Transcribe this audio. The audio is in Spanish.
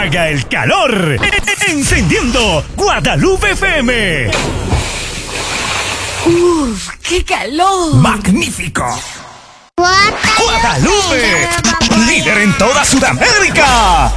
apaga el calor. Encendiendo Guadalupe FM. ¡Uf! ¡Qué calor! ¡Magnífico! Guadalupe, líder en toda Sudamérica.